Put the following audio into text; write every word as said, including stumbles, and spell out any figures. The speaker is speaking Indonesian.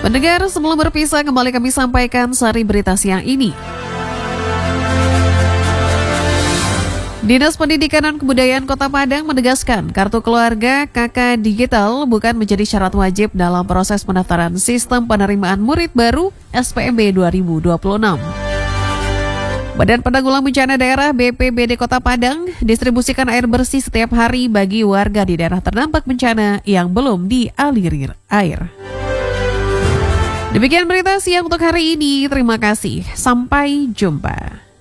Pendengar, sebelum berpisah kembali kami sampaikan sari berita siang ini. Dinas Pendidikan dan Kebudayaan Kota Padang menegaskan kartu keluarga K K digital bukan menjadi syarat wajib dalam proses pendaftaran sistem penerimaan murid baru S P M B dua ribu dua puluh enam. Badan Penanggulangan Bencana Daerah B P B D Kota Padang distribusikan air bersih setiap hari bagi warga di daerah terdampak bencana yang belum dialiri air. Demikian berita siang untuk hari ini. Terima kasih. Sampai jumpa.